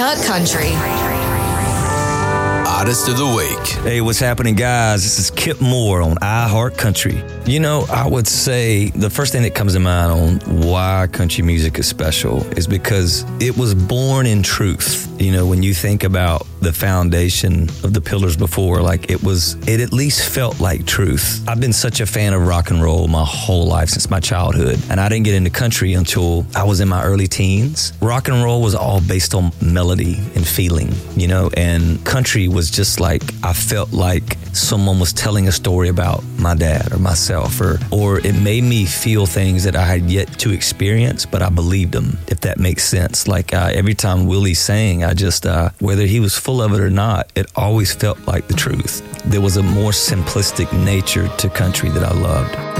iHeart Country. Artist of the Week. Hey, what's happening, guys? This is Kip Moore on iHeart Country. You know, I would say the first thing that comes to mind on why country music is special is because it was born in truth. You know, when you think about the foundation of the pillars before, like it at least felt like truth. I've been such a fan of rock and roll my whole life, since my childhood, and I didn't get into country until I was in my early teens. Rock and roll was all based on melody and feeling, you know, and country was just like, I felt like someone was telling a story about my dad or myself, or it made me feel things that I had yet to experience, but I believed them, if that makes sense. Like every time Willie sang, I just, whether he was full of it or not, it always felt like the truth. There was a more simplistic nature to country that I loved.